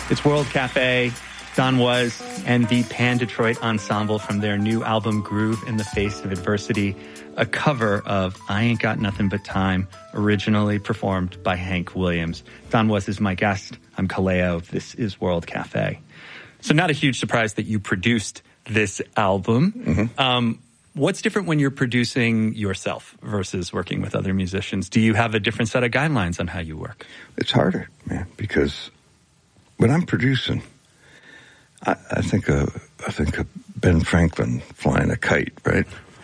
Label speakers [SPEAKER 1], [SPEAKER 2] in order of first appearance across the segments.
[SPEAKER 1] It's World Cafe, Don Was, and the Pan Detroit Ensemble from their new album, Groove in the Face of Adversity, a cover of I Ain't Got Nothing But Time, originally performed by Hank Williams. Don Was is my guest. I'm Kaleo. This is World Cafe. So not a huge surprise that you produced this album. Mm-hmm. What's different when you're producing yourself versus working with other musicians? Do you have a different set of guidelines on how you work?
[SPEAKER 2] It's harder, man, because when I'm producing, I think of Ben Franklin flying a kite, right?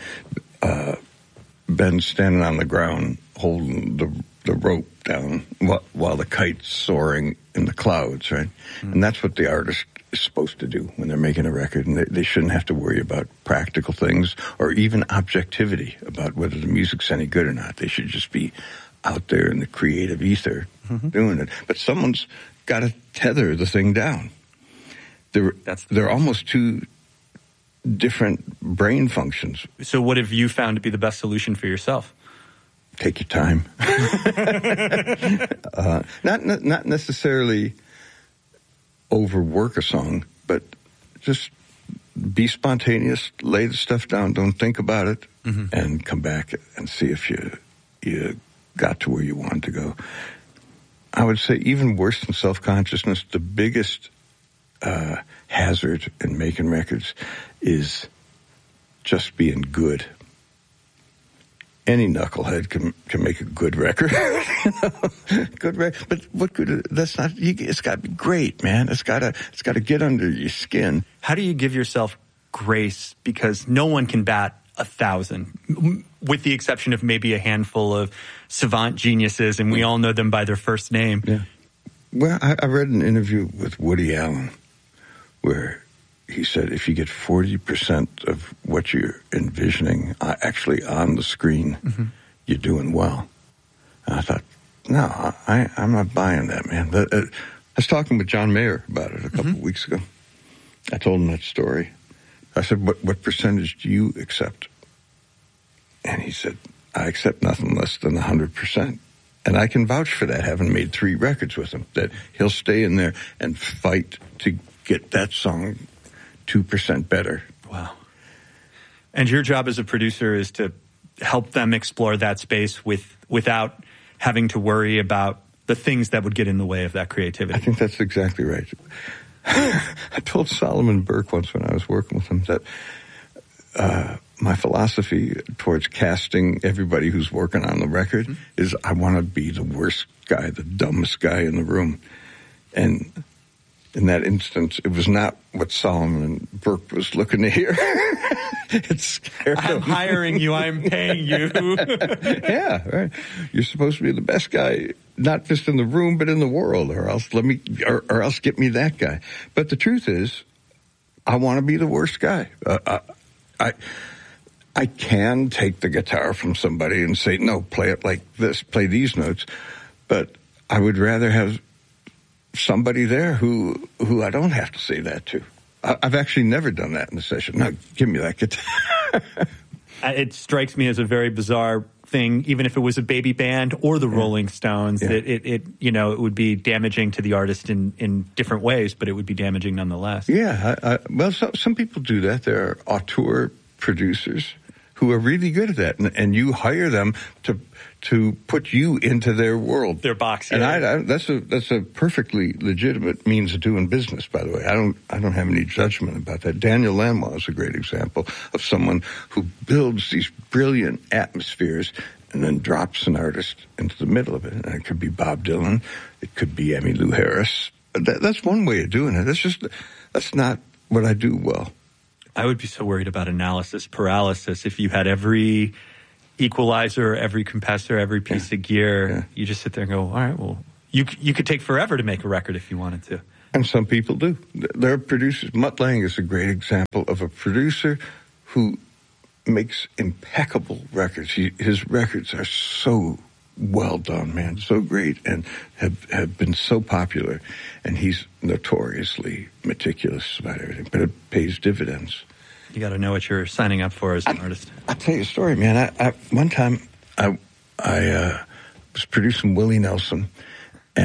[SPEAKER 2] Ben standing on the ground holding the rope down while the kite's soaring in the clouds, right? Mm-hmm. And that's what the artist is supposed to do when they're making a record, and they shouldn't have to worry about practical things or even objectivity about whether the music's any good or not. They should just be out there in the creative ether doing it. But someone's got to tether the thing down. They're almost two different brain functions.
[SPEAKER 1] So what have you found to be the best solution for yourself?
[SPEAKER 2] Take your time. Not necessarily overwork a song, but just be spontaneous, lay the stuff down, don't think about it, and come back and see if you got to where you wanted to go. I would say even worse than self-consciousness, the biggest hazard in making records is just being good. Any knucklehead can make a good record. Good record, but what good? That's not. It's got to be great, man. It's got to get under your skin.
[SPEAKER 1] How do you give yourself grace? Because no one can bat 1,000, with the exception of maybe a handful of savant geniuses, and we all know them by their first name.
[SPEAKER 2] Yeah. Well, I read an interview with Woody Allen where he said if you get 40% of what you're envisioning actually on the screen, you're doing well. And I thought, no, I'm not buying that, man. I was talking with John Mayer about it a couple of weeks ago. I told him that story. I said, what percentage do you accept? And he said, I accept nothing less than 100%. And I can vouch for that, having made 3 records with him, that he'll stay in there and fight to get that song 2% better.
[SPEAKER 1] Wow. And your job as a producer is to help them explore that space without having to worry about the things that would get in the way of that creativity.
[SPEAKER 2] I think that's exactly right. I told Solomon Burke once when I was working with him that my philosophy towards casting everybody who's working on the record is I want to be the worst guy, the dumbest guy in the room. And in that instance, it was not what Solomon Burke was looking to hear. It scared him.
[SPEAKER 1] I'm hiring you. I'm paying you.
[SPEAKER 2] Yeah, right. You're supposed to be the best guy, not just in the room, but in the world, or else or else get me that guy. But the truth is, I want to be the worst guy. I can take the guitar from somebody and say, no, play it like this, play these notes. But I would rather have somebody there who I don't have to say that to. I've actually never done that in a session. Now, give me that guitar.
[SPEAKER 1] It strikes me as a very bizarre thing, even if it was a baby band or the Rolling Stones, that it would be damaging to the artist in different ways, but it would be damaging nonetheless.
[SPEAKER 2] Yeah, well, some people do that. There are auteur producers who are really good at that, and you hire them to put you into their world,
[SPEAKER 1] their box.
[SPEAKER 2] Yeah. And that's a perfectly legitimate means of doing business. By the way, I don't have any judgment about that. Daniel Lanois is a great example of someone who builds these brilliant atmospheres and then drops an artist into the middle of it. And it could be Bob Dylan, it could be Emmylou Harris. That's one way of doing it. That's not what I do well.
[SPEAKER 1] I would be so worried about analysis paralysis if you had every equalizer, every compressor, every piece of gear. Yeah. You just sit there and go, all right, well, you could take forever to make a record if you wanted to.
[SPEAKER 2] And some people do. There are producers. Mutt Lange is a great example of a producer who makes impeccable records. His records are so well done, man, so great, and have been so popular. And he's notoriously meticulous about everything, but it pays dividends.
[SPEAKER 1] You got to know what you're signing up for as an artist.
[SPEAKER 2] I'll tell you a story, man. One time I was producing Willie Nelson, and we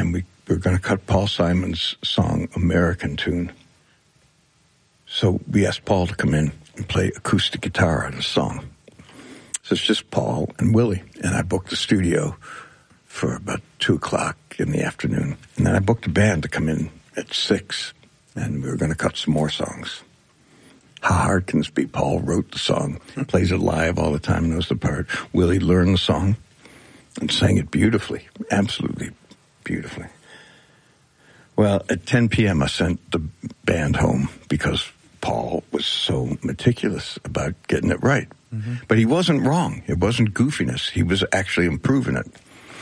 [SPEAKER 2] we were going to cut Paul Simon's song, American Tune. So we asked Paul to come in and play acoustic guitar on the song. So it's just Paul and Willie. And I booked the studio for about 2 o'clock in the afternoon. And then I booked a band to come in at 6. And we were going to cut some more songs. How hard can this be? Paul wrote the song, plays it live all the time, knows the part. Willie learned the song and sang it beautifully, absolutely beautifully. Well, at 10 p.m. I sent the band home because Paul was so meticulous about getting it right. Mm-hmm. But he wasn't wrong. It wasn't goofiness. He was actually improving it.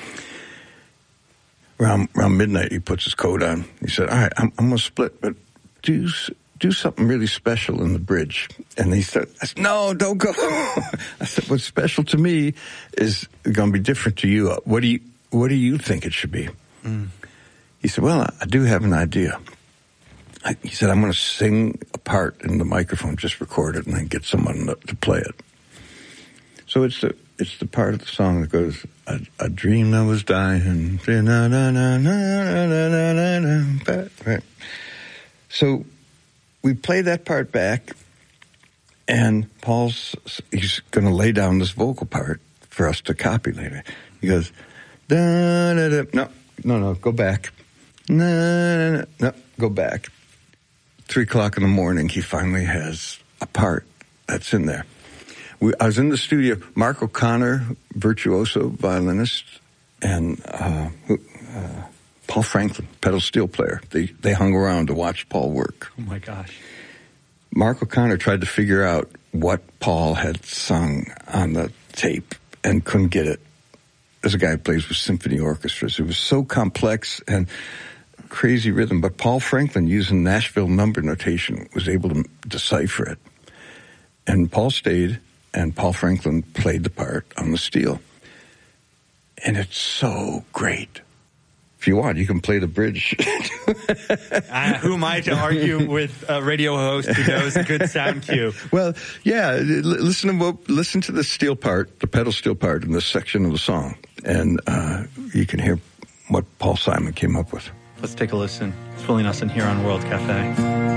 [SPEAKER 2] Around midnight, he puts his coat on. He said, all right, I'm going to split, but do something really special in the bridge. And he said, no, don't go. I said, what's special to me is going to be different to you. What do you think it should be? Mm. He said, well, I do have an idea. He said, I'm going to sing a part in the microphone, just record it, and then get someone to play it. So it's the part of the song that goes, I dreamed I was dying. Right. So we play that part back, and he's going to lay down this vocal part for us to copy later. He goes, no, go back. No, go back. 3 o'clock in the morning, he finally has a part that's in there. I was in the studio, Mark O'Connor, virtuoso violinist, and Paul Franklin, pedal steel player. They hung around to watch Paul work.
[SPEAKER 1] Oh, my gosh.
[SPEAKER 2] Mark O'Connor tried to figure out what Paul had sung on the tape and couldn't get it. There's a guy who plays with symphony orchestras. It was so complex and crazy rhythm, but Paul Franklin, using Nashville number notation, was able to decipher it. And Paul stayed, and Paul Franklin played the part on the steel. And it's so great. If you want, you can play the bridge.
[SPEAKER 1] Who am I to argue with a radio host who knows a good sound cue?
[SPEAKER 2] Well, yeah, listen to the steel part, the pedal steel part in this section of the song, and you can hear what Paul Simon came up with.
[SPEAKER 1] Let's take a listen. It's Willie Nelson here on World Cafe.